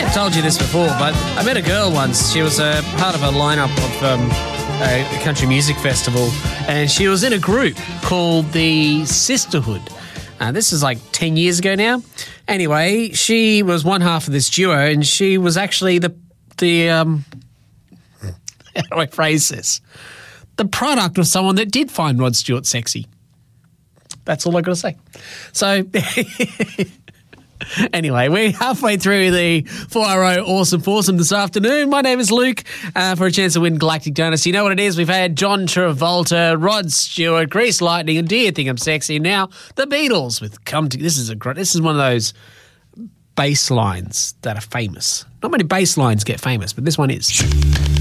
I've told you this before, but I met a girl once. She was a part of a lineup of a country music festival, and she was in a group called the Sisterhood. This is like 10 years ago now. Anyway, she was one half of this duo, and she was actually the how do I phrase this? The product of someone that did find Rod Stewart sexy. That's all I got to say. So, anyway, we're halfway through the 4RO Awesome Foursome this afternoon. My name is Luke. For a chance to win Galactic Donuts, you know what it is. We've had John Travolta, Rod Stewart, Grease Lightning, and Do You Think I'm Sexy? Now, the Beatles with Come To... This is one of those bass lines that are famous. Not many bass lines get famous, but this one is.